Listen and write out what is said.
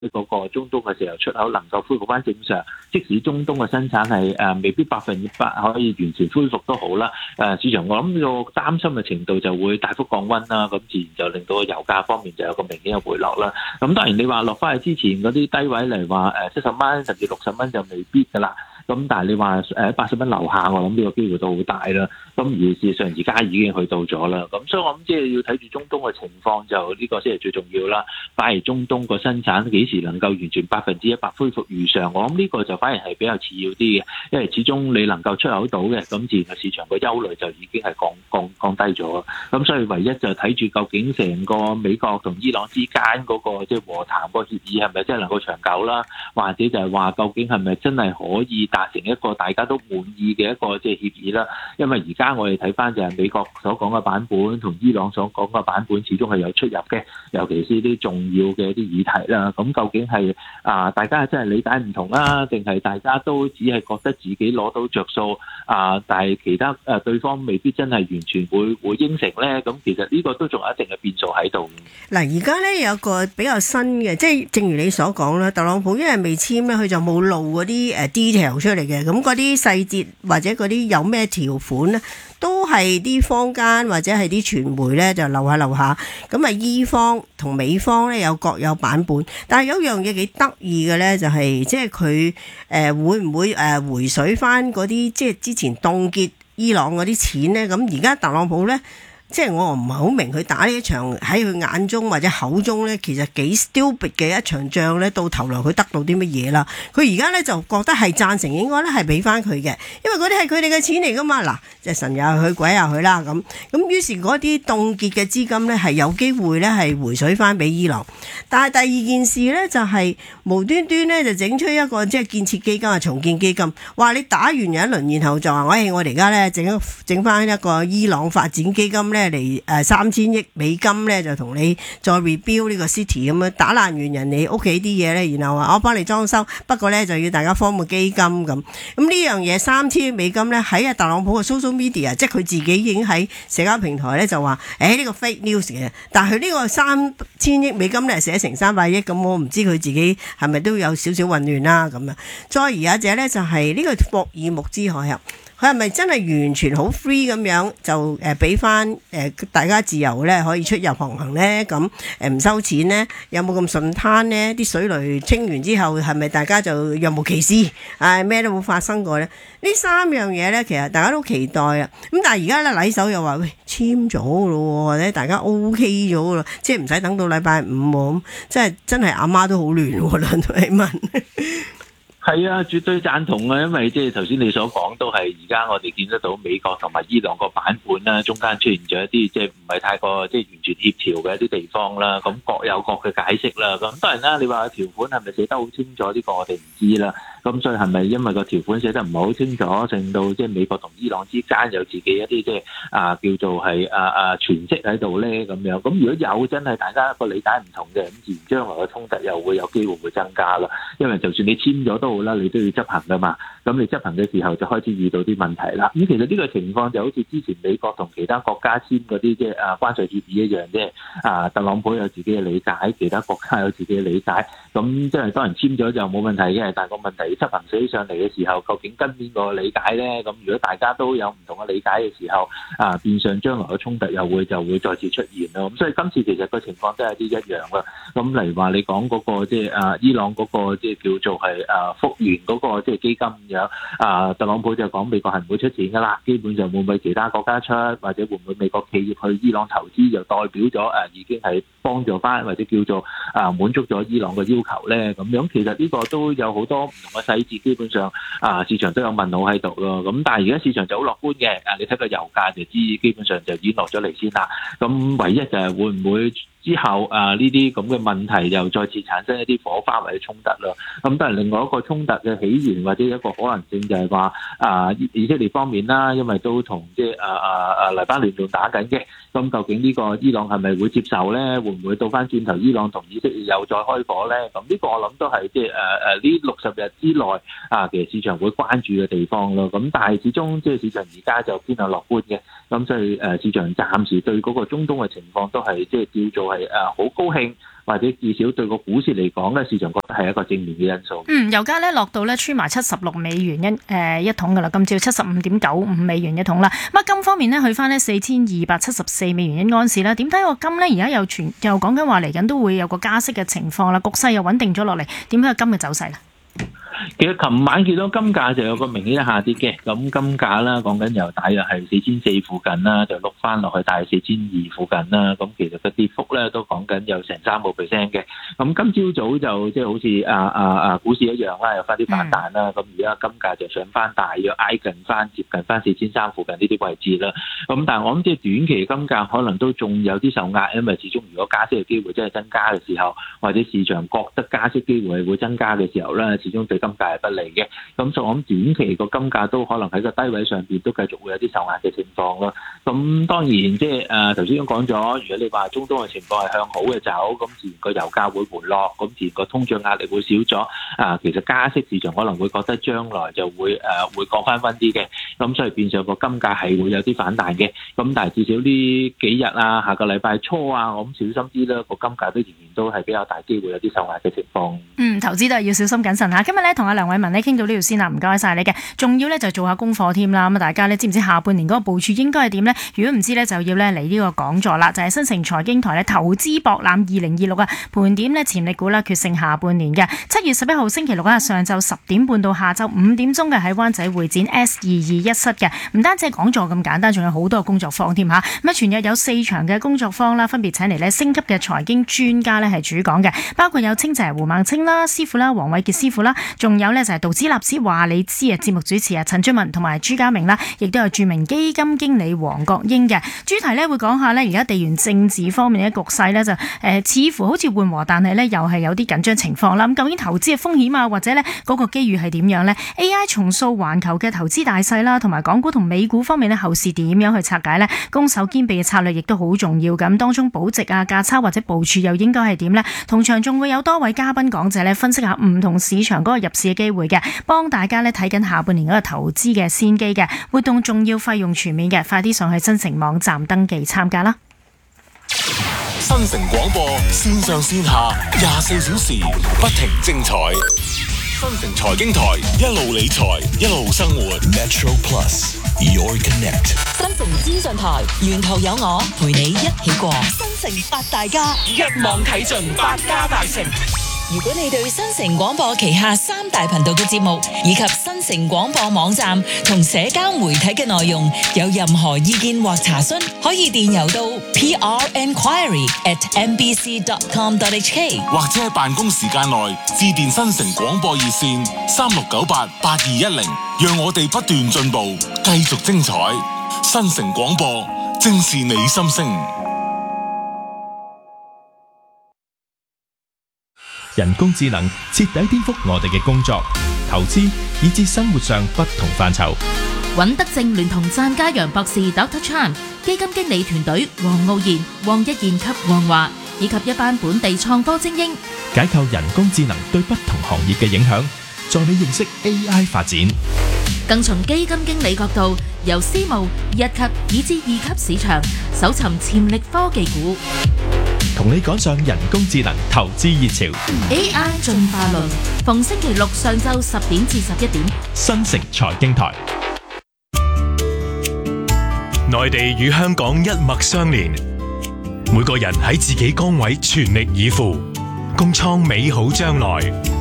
嗰個中東嘅石油出口能夠恢復翻正常，即使中東嘅生產係未必100%可以完全恢復都好啦。市場我諗個擔心嘅程度就會大幅降溫啦，咁自然就令到油價方面就有個明顯嘅回落啦。咁當然你話落翻去之前嗰啲低位嚟話70蚊甚至60蚊就未必㗎啦。咁但係你話80蚊樓下，我諗呢個機會都好大啦。咁而事實上而家已經去到咗啦。咁所以我諗即係要睇住中東嘅情況，就呢個先係最重要啦。反而中東個生產幾時能夠完全100%恢復如常，我諗呢個就反而係比較次要啲嘅，因為始終你能夠出口到嘅，咁自然個市場個憂慮就已經係降低咗。咁所以唯一就睇住究竟成個美國同伊朗之間嗰個即係和談個協議係咪真係能夠長久啦，或者就係話究竟係咪真係可以達成一個大家都滿意嘅一個即係協議啦。因為而家我哋睇翻就係美國所講嘅版本同伊朗所講嘅版本始終係有出入嘅，尤其是啲重要嘅一啲議題啦。咁究竟係大家真係理解唔同啦，定係大家都只係覺得自己攞到着數但係其他對方未必真係完全會應承咧？咁其實呢個都仲有一定嘅變數喺度。 嗱，而家咧有個比較新嘅，即係正如你所講啦，特朗普因為未簽咧，佢就冇露嗰啲detail 出嚟嘅，咁嗰啲細節或者嗰啲有咩條款咧，都係啲坊間或者係啲傳媒咧就留下，咁啊伊方同美方咧各有版本，但係有一樣嘢幾得意嘅咧，就係即係佢會唔會回水翻嗰啲即係之前凍結伊朗嗰啲錢咧？咁而家特朗普咧，即係我唔係好明佢打呢一場喺佢眼中或者口中咧，其實幾 stupid 嘅一場仗咧，到頭來佢得到啲乜嘢啦？佢而家咧就覺得係贊成應該咧係俾翻佢嘅，因為嗰啲係佢哋嘅錢嚟噶嘛。嗱，即係神又去鬼又去啦咁。於是嗰啲凍結嘅資金咧係有機會咧係回水翻俾伊朗。但係第二件事咧就係無端端咧就整出一個即係建設基金啊重建基金，話你打完有一輪，然後就話我哋而家咧整翻一個伊朗發展基金咧。嚟3000億美金咧，就同你再 rebuild 呢個 city 咁樣，打爛完人哋屋企啲嘢咧，然後話我幫你裝修，不過咧就要大家 form 個基金咁。咁呢樣嘢3000億美金咧喺特朗普嘅 social media， 即係佢自己已經喺社交平台咧就話呢個 fake news 嘅，但係佢呢個3000億美金咧寫成300億，咁我唔知佢自己係咪都有少少混亂啦咁啊。再而家者咧就係呢個霍爾木茲海峽。佢係咪真係完全好 free 咁樣就俾翻大家自由咧可以出入航行咧？咁唔收錢咧？有冇咁順攤咧？啲水雷清完之後係咪大家就若無其事？咩都冇發生過咧？呢3樣嘢咧，其實大家都期待啊。咁但係而家咧禮手又話喂簽咗咯喎，或者大家 OK 咗咯，即係唔使等到禮拜5喎。咁真係阿媽都好亂喎，兩位問。 係啊，絕對贊同啊！因為即係頭先你所講都係而家我哋見得到美國同埋伊朗個版本啦，中間出現咗一啲即係唔係太過即係完全協調嘅一啲地方啦。咁各有各嘅解釋啦。咁當然啦，你話條款係咪寫得好清楚？呢個我哋唔知啦。咁所以係咪因為個條款寫得唔係好清楚，令到即係美國同伊朗之間有自己一啲即係叫做係詮釋喺度咧咁樣？咁如果有真係大家個理解唔同嘅，咁自然將來嘅衝突又會有機會會增加啦。因為就算你簽咗都好啦，你都要執行噶嘛。咁你執行嘅時候就開始遇到啲問題啦。咁其實呢個情況就好似之前美國同其他國家簽嗰啲即係關稅協議一樣啫。特朗普有自己嘅理解，其他國家有自己嘅理解。咁即係當然簽咗就冇問題嘅，但係個問題執行起上嚟嘅時候，究竟跟邊個理解咧？咁如果大家都有唔同嘅理解嘅時候，變相將來嘅衝突就會再次出現咯。咁所以今次其實個情況都係啲一樣啦。咁例如話你講嗰個即係伊朗嗰個即係叫做係復原嗰個即係基金咁樣，特朗普就講美國係唔會出錢噶啦，基本上會唔會其他國家出，或者會唔會美國企業去伊朗投資，就代表咗已經係幫助翻或者叫做滿足咗伊朗嘅要求咧？咁樣其實呢個都有好多唔同嘅細節，基本上市場都有問號喺度咯。咁但係而家市場就好樂觀嘅，你睇個油價就知，基本上就已經落咗嚟先啦。咁唯一就係會唔會之後呢啲咁嘅問題又再次產生一啲火花或者衝突咯。咁當然另外一個衝突嘅起源或者一個可能性就係話以色列方面啦，因為都同即係黎巴嫩仲打緊嘅。咁究竟呢個伊朗係咪會接受咧？會唔會倒翻轉頭伊朗同以色列又再開火咧？咁呢個我諗都係即係呢60日之內其實市場會關注嘅地方咯。咁但係始終即係市場而家就偏向樂觀嘅。咁所以市場暫時對嗰個中東嘅情況都係即係叫做係好高興，或者至少對個股市嚟講咧，市場覺得係一個正面嘅因素。 油價咧落到咧穿埋76美元一桶噶啦，今朝75.95美元一桶啦。咁啊金方面呢，去翻呢4274美元一盎司啦。點睇個金呢？而家又講緊話嚟緊都會有個加息嘅情況啦，局勢又穩定咗落嚟，點睇個金嘅走勢咧？ 其實琴晚見到金價就有個明顯嘅下跌嘅，咁金價啦講緊由大約係4400附近啦，就碌翻落去大約4200附近啦，咁其實個跌幅咧都講緊有成3%嘅。咁今朝早就即係好似股市一樣啦，有翻啲反彈啦，咁而家金價就上翻大約挨近翻接近翻4300附近呢啲位置啦。咁但係我諗即係短期金價可能都仲有啲受壓，因為始終如果加息嘅機會真係增加嘅時候，或者市場覺得加息機會係會增加嘅時候咧，始終對金價係不利嘅，咁所以我諗短期個金價都可能喺個低位上邊都繼續會有啲受壓嘅情況咯。咁當然即係頭先都講咗，如果你話中東嘅情況係向好嘅走，咁自然個油價會回落，咁自然個通脹壓力會少咗。其實加息市場可能會覺得將來就會降翻溫啲嘅，咁所以變相個金價係會有啲反彈嘅。咁但係至少呢幾日下個禮拜初我諗小心啲啦，個金價都仍然都係比較大機會有啲受壓嘅情況。 投資都係要小心謹慎嚇。今日咧同阿梁偉文咧傾到呢條先啦，唔該晒你嘅。仲要咧就做下功課添啦。咁大家咧知唔知下半年嗰個部署應該係點呢？如果唔知咧，就要咧嚟呢個講座啦，就係新城財經台咧投資博覽2026盤點咧潛力股啦，決勝下半年嘅。7月11號星期六上晝10點半到下晝5點鐘嘅喺灣仔會展 S221室嘅。唔單止係講座咁簡單，仲有好多工作坊添嚇。咁全日有4場嘅工作坊啦，分別請嚟咧星級嘅財經專家咧係主講嘅，包括有清姐胡孟青啦師傅啦、黃偉傑師傅啦，仲有呢就係道指納斯話你知嘅節目主持陳俊文同埋朱家明啦，亦都有著名基金經理黃國英嘅。主題呢會講下呢而家地緣政治方面嘅局勢呢，就似乎好似緩和，但係呢又係有啲緊張情況啦。咁究竟投資嘅風險或者呢嗰個機遇係點樣呢？ AI 重塑環球嘅投資大勢啦，同埋港股同美股方面呢後市點樣去拆解呢？攻守兼備嘅策略亦都好重要。咁當中保值價差或者部署又應該係點呢？同場仲會有多位嘉賓講者呢分析下唔同市場嗰個入市嘅機會嘅，幫大家呢睇緊下半年嗰個投資嘅先機嘅。活動仲要費用全面嘅，快啲上去新城網站登記參加啦！ 新城廣播線上線下24小時不停精彩，新城財經台一路理財一路生活。Metro Plus Your Connect， 新城資訊台沿途有我陪你一起過新城八大家， 一網睇盡百家大成。 如果你對新城廣播旗下3大頻道嘅節目以及新城廣播網站同社交媒體嘅內容有任何意見或查詢，可以電郵到 prenquiry@mbc.com.hk， 或者喺辦公時間內致電新城廣播熱線36988210，讓我哋不斷進步，繼續精彩。新城廣播正是你心聲。 人工智能徹底顛覆我哋嘅工作、投資以至生活上不同範疇。 尹德正聯同湛家陽博士 Dr. Chan 基金經理團隊黃傲然、黃一賢及黃華，以及一班本地創科精英， 解構人工智能對不同行業嘅影響，助你認識 AI 發展。 更從基金經理角度，由私募、1級以至2級市場搜尋潛力科技股， 同你趕上人工智能投資熱潮。 AI 進化論，逢星期六上晝10點至11點， 新城財經台。 內地與香港一脈相連，每個人喺自己崗位全力以赴，共創美好將來。